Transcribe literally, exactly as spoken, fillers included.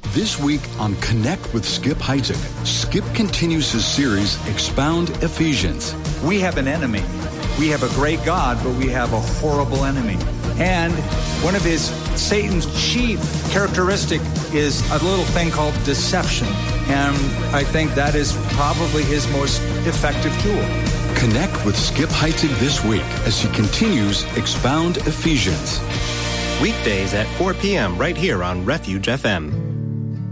This week on Connect with Skip Heitzig, Skip continues his series, Expound Ephesians. We have an enemy. We have a great God, but we have a horrible enemy. And one of his, Satan's chief characteristic is a little thing called deception. And I think that is probably his most effective tool. Connect with Skip Heitzig this week as he continues Expound Ephesians. Weekdays at four p.m. right here on Refuge F M.